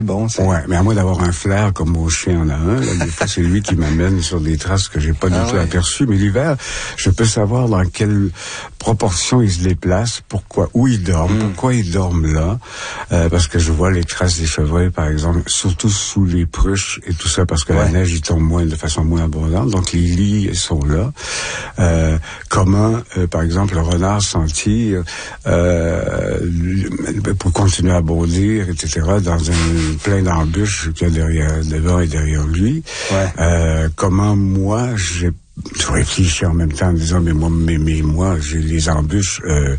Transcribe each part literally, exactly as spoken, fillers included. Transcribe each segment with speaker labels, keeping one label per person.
Speaker 1: Bon, c'est...
Speaker 2: Ouais, mais à moins d'avoir un flair comme mon chien en a un, là, des fois c'est lui qui m'amène sur des traces que j'ai pas du
Speaker 1: ah
Speaker 2: tout
Speaker 1: ouais.
Speaker 2: aperçues. Mais l'hiver, je peux savoir dans quelle proportion ils se déplacent, pourquoi, où ils dorment, mm. pourquoi ils dorment là, euh, parce que je vois les traces des chevreuils, par exemple, surtout sous les pruches et tout ça, parce que ouais. la neige il tombe moins de façon moins abondante, donc les lits sont là. Euh, comment, euh, par exemple, le renard s'en tire euh, pour continuer à bondir, et cetera, dans un plein d'embûches qu'il y a derrière, devant et derrière lui.
Speaker 1: Ouais.
Speaker 2: Euh, comment moi, j'ai je réfléchis en même temps en disant, mais moi, mais, mais moi, j'ai les embûches, euh,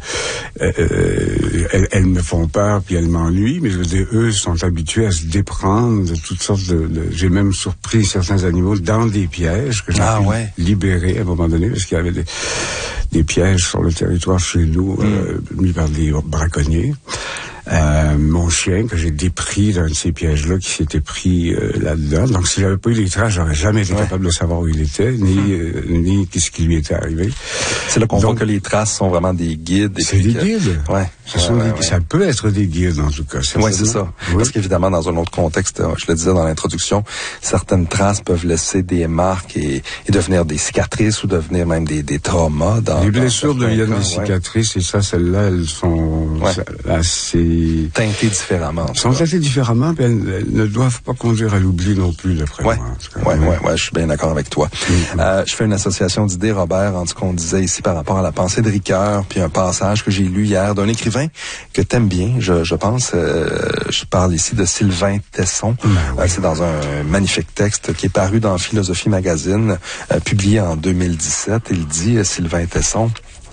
Speaker 2: euh, elles, elles me font peur puis elles m'ennuient, mais je veux dire, eux sont habitués à se déprendre de toutes sortes de... de j'ai même surpris certains animaux dans des pièges que j'ai
Speaker 1: ah,
Speaker 2: pu
Speaker 1: ouais.
Speaker 2: libérer à un moment donné, parce qu'il y avait des, des pièges sur le territoire chez nous, mm. euh, mis par des braconniers. Euh, mon chien que j'ai dépris d'un de ces pièges-là qui s'était pris euh, là-dedans. Donc, si j'avais pas eu les traces, j'aurais jamais été ouais. capable de savoir où il était, ni mmh. euh, ni qu'est-ce qui lui était arrivé.
Speaker 1: C'est là qu'on voit que les traces sont vraiment des guides.
Speaker 2: Et c'est des que... guides.
Speaker 1: Ouais.
Speaker 2: Ce sont
Speaker 1: ouais,
Speaker 2: des...
Speaker 1: ouais.
Speaker 2: Ça peut être des guides, en tout cas.
Speaker 1: Oui, c'est ça. Oui. Parce qu'évidemment, dans un autre contexte, je le disais dans l'introduction, certaines traces peuvent laisser des marques et, et devenir des cicatrices ou devenir même des, des traumas. Dans,
Speaker 2: les blessures deviennent
Speaker 1: cas,
Speaker 2: des cicatrices, ouais. et ça, celles-là, elles sont ouais. assez...
Speaker 1: teintées différemment.
Speaker 2: Elles sont teintées différemment, mais elles, elles ne doivent pas conduire à l'oubli non plus, d'après
Speaker 1: ouais.
Speaker 2: moi.
Speaker 1: Oui, oui, oui, je suis bien d'accord avec toi. Mm-hmm. Euh, je fais une association d'idées, Robert, en ce qu'on disait ici par rapport à la pensée de Ricoeur, puis un passage que j'ai lu hier d'un écrivain que t'aimes bien, je, je pense. Euh, je parle ici de Sylvain Tesson.
Speaker 2: Ben oui.
Speaker 1: euh, c'est dans un magnifique texte qui est paru dans Philosophie Magazine, euh, publié en deux mille dix-sept. Il dit, euh, Sylvain Tesson,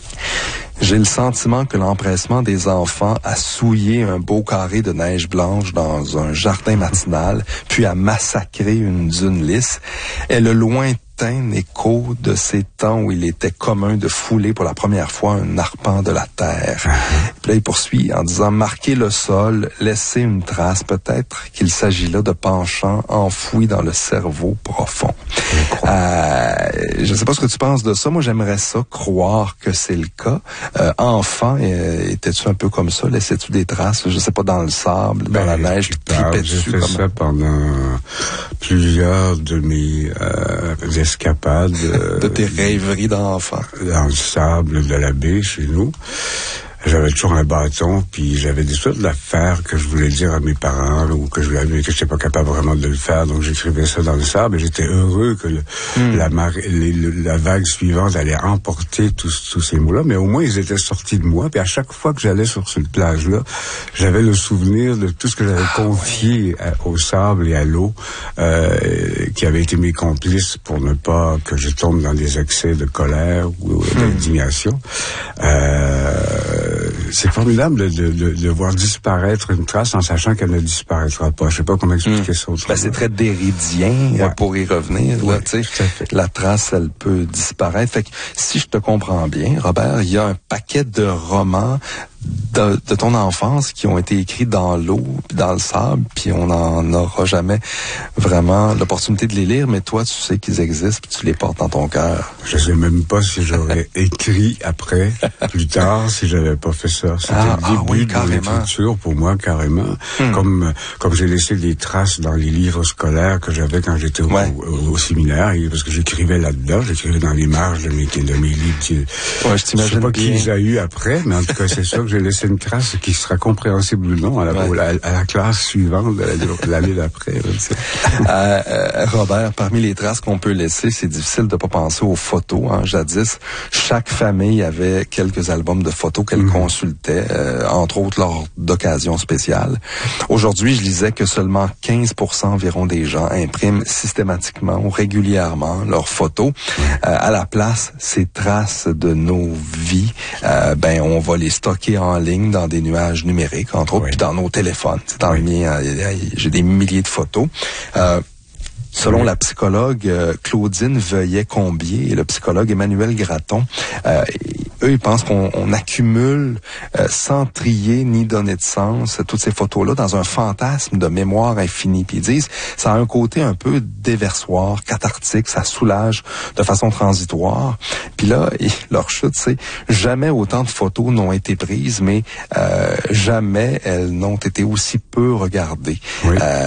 Speaker 1: « J'ai le sentiment que l'empressement des enfants à souiller un beau carré de neige blanche dans un jardin matinal, puis à massacrer une dune lisse, est le lointain écho de ces temps où il était commun de fouler pour la première fois un arpent de la terre. » Puis là, il poursuit en disant « Marquer le sol, laisser une trace, peut-être qu'il s'agit là de penchants enfouis dans le cerveau profond. » Euh, je ne sais pas ce que tu penses de ça. Moi, j'aimerais ça, croire que c'est le cas. Euh, enfant, euh, étais-tu un peu comme ça? Laissais-tu des traces, je sais pas, dans le sable,
Speaker 2: ben,
Speaker 1: dans la neige, tu tripais dessus?
Speaker 2: J'ai fait
Speaker 1: comme...
Speaker 2: ça pendant plusieurs de mes euh, escapades.
Speaker 1: de tes rêveries d'enfant.
Speaker 2: Dans le sable de la baie, chez nous. J'avais toujours un bâton, puis j'avais des sortes d'affaires que je voulais dire à mes parents, ou que je voulais, mais que j'étais pas capable vraiment de le faire, donc j'écrivais ça dans le sable, et j'étais heureux que le, mm. la, marée, les, le, la vague suivante allait emporter tous, tous ces mots-là, mais au moins ils étaient sortis de moi, puis à chaque fois que j'allais sur cette plage-là, j'avais le souvenir de tout ce que j'avais ah, confié ouais. à, au sable et à l'eau, euh, qui avaient été mes complices pour ne pas que je tombe dans des excès de colère ou mm. d'indignation. Euh, c'est formidable de, de, de voir disparaître une trace en sachant qu'elle ne disparaîtra pas. Je sais pas comment expliquer mmh. ça autrement.
Speaker 1: Ben, c'est très déridien ouais. pour y revenir.
Speaker 2: Ouais,
Speaker 1: là, tu sais, la trace, elle peut disparaître. Fait que si je te comprends bien, Robert, il y a un paquet de romans de, de ton enfance qui ont été écrits dans l'eau, dans le sable, puis on n'en aura jamais vraiment l'opportunité de les lire, mais toi, tu sais qu'ils existent, puis tu les portes dans ton cœur.
Speaker 2: Je sais même pas si j'aurais écrit après, plus tard, si j'avais pas fait ça. C'était
Speaker 1: ah,
Speaker 2: le début
Speaker 1: ah oui,
Speaker 2: de l'écriture pour moi, carrément. Hmm. Comme comme j'ai laissé des traces dans les livres scolaires que j'avais quand j'étais au, ouais. au, au séminaire, parce que j'écrivais là-dedans, j'écrivais dans les marges de mes, de mes livres.
Speaker 1: Ouais, je t'imagine
Speaker 2: Je sais pas
Speaker 1: bien.
Speaker 2: qui les a eu après, mais en tout cas, c'est ça que j'ai laissé une trace qui sera compréhensible ou non à la, ouais. à, à la classe suivante de l'année d'après.
Speaker 1: euh, euh, Robert, parmi les traces qu'on peut laisser, c'est difficile de pas penser aux photos. Hein. Jadis, chaque famille avait quelques albums de photos qu'elle mmh. consultait, euh, entre autres lors d'occasions spéciales. Aujourd'hui, je lisais que seulement quinze pour cent environ des gens impriment systématiquement ou régulièrement leurs photos. Euh, à la place, ces traces de nos vies, euh, ben on va les stocker en ligne dans des nuages numériques, entre autres, oui. puis dans nos téléphones. C'est dans oui. le mien, j'ai des milliers de photos. Euh, Selon oui. la psychologue euh, Claudine Veuillet-Combier et le psychologue Emmanuel Gratton, euh, eux, ils pensent qu'on on accumule euh, sans trier ni donner de sens toutes ces photos-là dans un fantasme de mémoire infinie. Puis ils disent, ça a un côté un peu déversoir, cathartique, ça soulage de façon transitoire. Puis là, et, leur chute, c'est jamais autant de photos n'ont été prises, mais euh, jamais elles n'ont été aussi peu regardées.
Speaker 2: Oui.
Speaker 1: Euh,